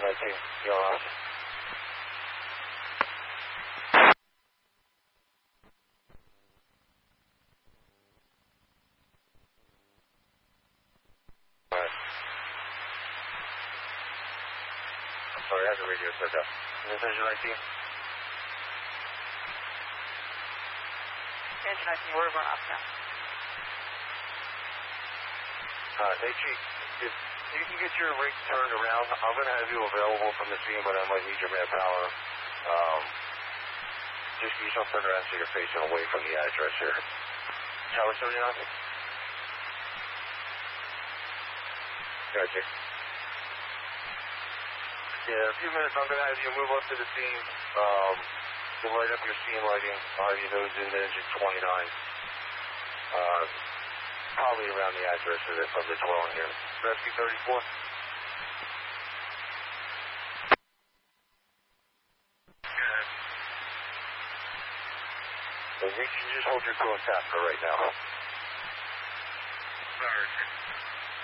19, you're on. Sorry, I have the radio set up. Engine 19? Engine 19, we're going off now. Hey, Chief, if you can get your rig turned around, I'm going to have you available from the scene, but I might need your manpower. Just use some turn around so you're facing away from the address here. Tower 79? Gotcha. Yeah, in a few minutes I'm going to have you move up to the scene, to light up your scene lighting. I'll have you nose into engine 29. Probably around the address of the dwelling here. Rescue 34? Good. Well, you can just hold your crew intact for right now. Sorry.